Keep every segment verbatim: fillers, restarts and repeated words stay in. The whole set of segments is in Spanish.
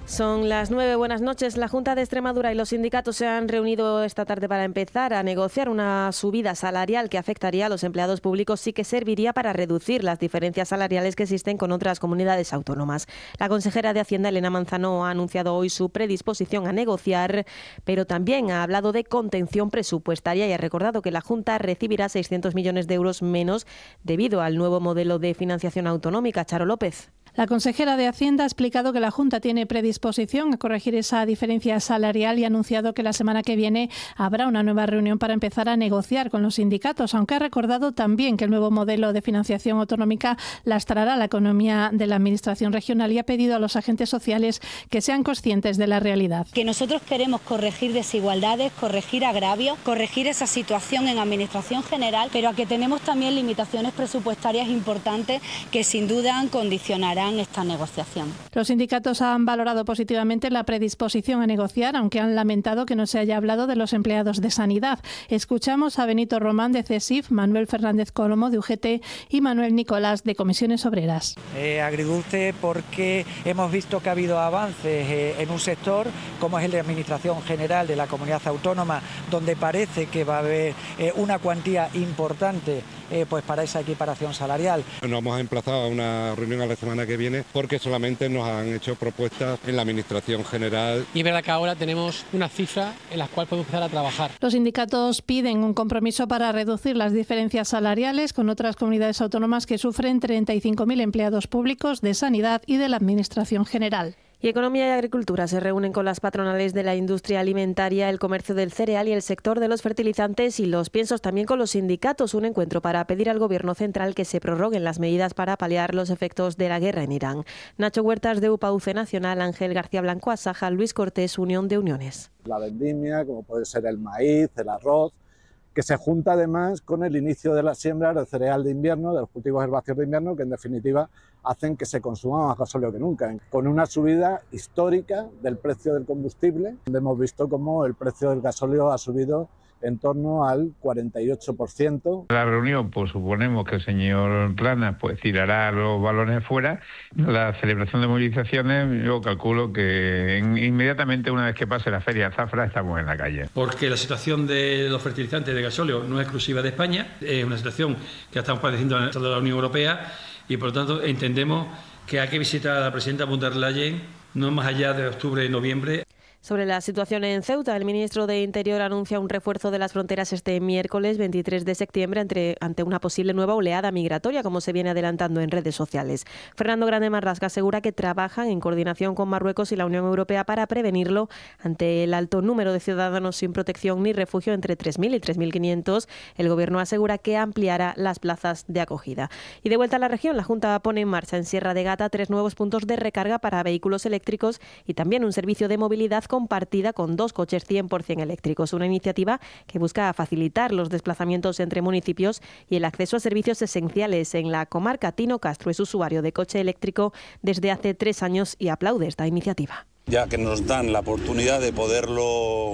Son las nueve, buenas noches. La Junta de Extremadura y los sindicatos se han reunido esta tarde para empezar a negociar una subida salarial que afectaría a los empleados públicos y que serviría para reducir las diferencias salariales que existen con otras comunidades autónomas. La consejera de Hacienda, Elena Manzano, ha anunciado hoy su predisposición a negociar, pero también ha hablado de contención presupuestaria y ha recordado que la Junta recibirá seiscientos millones de euros menos debido al nuevo modelo de financiación autonómica. Charo López. La consejera de Hacienda ha explicado que la Junta tiene predisposición a corregir esa diferencia salarial y ha anunciado que la semana que viene habrá una nueva reunión para empezar a negociar con los sindicatos, aunque ha recordado también que el nuevo modelo de financiación autonómica lastrará la economía de la Administración regional y ha pedido a los agentes sociales que sean conscientes de la realidad. Que nosotros queremos corregir desigualdades, corregir agravios, corregir esa situación en Administración general, pero a que tenemos también limitaciones presupuestarias importantes que sin duda condicionarán esta negociación. Los sindicatos han valorado positivamente la predisposición a negociar, aunque han lamentado que no se haya hablado de los empleados de sanidad. Escuchamos a Benito Román de CESIF, Manuel Fernández Colomo de U G T y Manuel Nicolás de Comisiones Obreras. Eh, agridulce porque hemos visto que ha habido avances eh, en un sector como es el de Administración General de la Comunidad Autónoma, donde parece que va a haber eh, una cuantía importante eh, pues para esa equiparación salarial. Nos hemos emplazado a una reunión a la semana que viene porque solamente nos han hecho propuestas en la Administración General. Y es verdad que ahora tenemos una cifra en la cual podemos empezar a trabajar. Los sindicatos piden un compromiso para reducir las diferencias salariales con otras comunidades autónomas que sufren treinta y cinco mil empleados públicos de sanidad y de la Administración General. Y Economía y Agricultura se reúnen con las patronales de la industria alimentaria, el comercio del cereal y el sector de los fertilizantes y los piensos, también con los sindicatos. Un encuentro para pedir al Gobierno central que se prorroguen las medidas para paliar los efectos de la guerra en Irán. Nacho Huertas de U P A U C Nacional, Ángel García Blanco Asaja, Luis Cortés, Unión de Uniones. La vendimia, como puede ser el maíz, el arroz, que se junta además con el inicio de las siembras del cereal de invierno, de los cultivos herbáceos de invierno, que en definitiva hacen que se consuma más gasóleo que nunca, con una subida histórica del precio del combustible, donde hemos visto cómo el precio del gasóleo ha subido en torno al cuarenta y ocho por ciento. La reunión, pues suponemos que el señor Plana pues tirará los balones fuera. La celebración de movilizaciones, yo calculo que en, inmediatamente una vez que pase la feria Zafra estamos en la calle. Porque la situación de los fertilizantes de gasóleo no es exclusiva de España, es una situación que estamos padeciendo en toda la Unión Europea y por lo tanto entendemos que hay que visitar a la presidenta von der Leyen no más allá de octubre y noviembre. Sobre la situación en Ceuta, el ministro de Interior anuncia un refuerzo de las fronteras este miércoles veintitrés de septiembre entre, ante una posible nueva oleada migratoria, como se viene adelantando en redes sociales. Fernando Grande Marlasca asegura que trabajan en coordinación con Marruecos y la Unión Europea para prevenirlo ante el alto número de ciudadanos sin protección ni refugio, entre tres mil y tres mil quinientos. El Gobierno asegura que ampliará las plazas de acogida. Y de vuelta a la región, la Junta pone en marcha en Sierra de Gata tres nuevos puntos de recarga para vehículos eléctricos y también un servicio de movilidad compartida con dos coches cien por ciento eléctricos. Una iniciativa que busca facilitar los desplazamientos entre municipios y el acceso a servicios esenciales en la comarca. Tino Castro es usuario de coche eléctrico desde hace tres años y aplaude esta iniciativa. Ya que nos dan la oportunidad de poderlo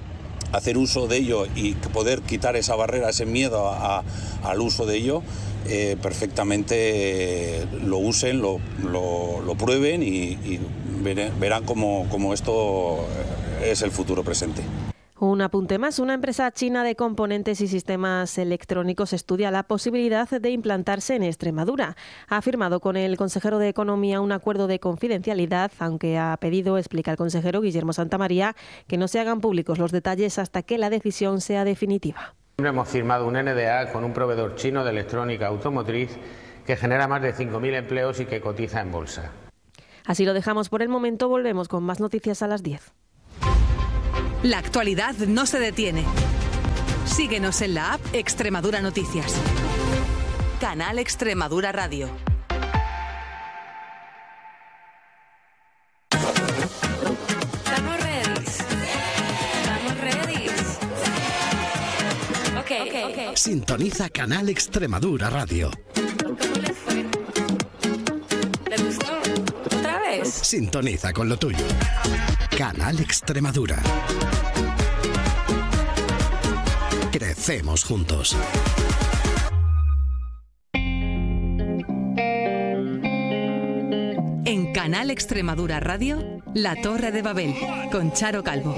hacer uso de ello y poder quitar esa barrera, ese miedo a, a, al uso de ello, eh, perfectamente eh, lo usen, lo, lo, lo prueben y, y verán cómo, cómo esto es el futuro presente. Un apunte más. Una empresa china de componentes y sistemas electrónicos estudia la posibilidad de implantarse en Extremadura. Ha firmado con el consejero de Economía un acuerdo de confidencialidad, aunque ha pedido, explica el consejero Guillermo Santamaría, que no se hagan públicos los detalles hasta que la decisión sea definitiva. Hemos firmado un N D A con un proveedor chino de electrónica automotriz que genera más de cinco mil empleos y que cotiza en bolsa. Así lo dejamos por el momento. Volvemos con más noticias a las diez. La actualidad no se detiene. Síguenos en la app Extremadura Noticias. Canal Extremadura Radio. Estamos ready. Estamos ready. Okay, okay, okay. Sintoniza Canal Extremadura Radio. ¿Cómo les fue? ¿Les gustó? ¿Otra vez? Sintoniza con lo tuyo. Canal Extremadura. Crecemos juntos. En Canal Extremadura Radio, La Torre de Babel, con Charo Calvo.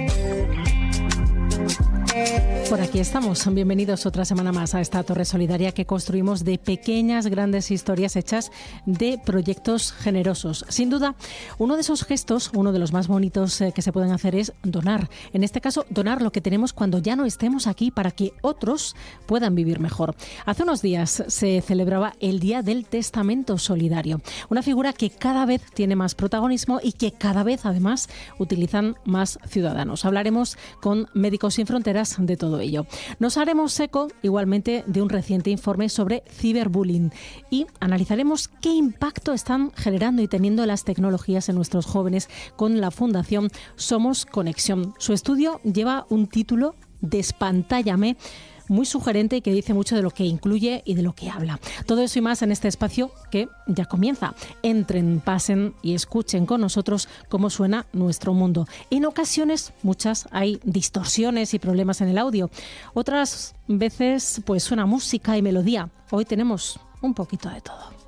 Por aquí estamos. Bienvenidos otra semana más a esta torre solidaria que construimos de pequeñas, grandes historias hechas de proyectos generosos. Sin duda, uno de esos gestos, uno de los más bonitos eh, que se pueden hacer es donar. En este caso, donar lo que tenemos cuando ya no estemos aquí para que otros puedan vivir mejor. Hace unos días se celebraba el Día del Testamento Solidario, una figura que cada vez tiene más protagonismo y que cada vez, además, utilizan más ciudadanos. Hablaremos con Médicos Sin Fronteras de todo ello. Nos haremos eco igualmente de un reciente informe sobre ciberbullying y analizaremos qué impacto están generando y teniendo las tecnologías en nuestros jóvenes con la Fundación Somos Conexión. Su estudio lleva un título, Despantállame, muy sugerente y que dice mucho de lo que incluye y de lo que habla. Todo eso y más en este espacio que ya comienza. Entren, pasen y escuchen con nosotros cómo suena nuestro mundo. En ocasiones, muchas, hay distorsiones y problemas en el audio. Otras veces, pues suena música y melodía. Hoy tenemos un poquito de todo.